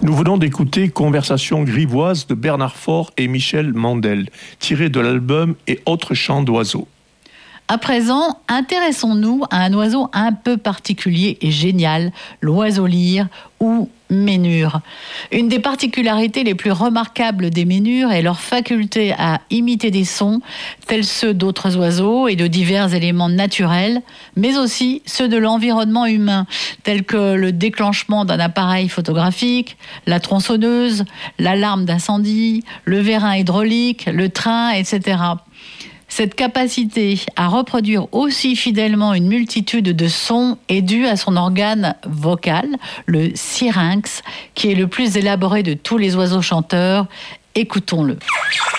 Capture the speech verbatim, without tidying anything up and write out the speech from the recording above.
Nous venons d'écouter Conversation grivoise de Bernard Faure et Michel Mandel, tiré de l'album Et autres chants d'oiseaux. À présent, intéressons-nous à un oiseau un peu particulier et génial, l'oiseau lyre ou ménure. Une des particularités les plus remarquables des ménures est leur faculté à imiter des sons, tels ceux d'autres oiseaux et de divers éléments naturels, mais aussi ceux de l'environnement humain, tels que le déclenchement d'un appareil photographique, la tronçonneuse, l'alarme d'incendie, le vérin hydraulique, le train, et cetera. Cette capacité à reproduire aussi fidèlement une multitude de sons est due à son organe vocal, le syrinx, qui est le plus élaboré de tous les oiseaux chanteurs. Écoutons-le.